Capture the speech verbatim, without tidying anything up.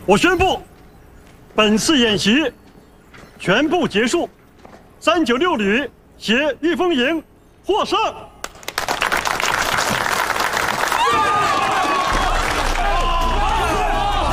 我宣布，本次演习全部结束，三九六旅携御风营获胜。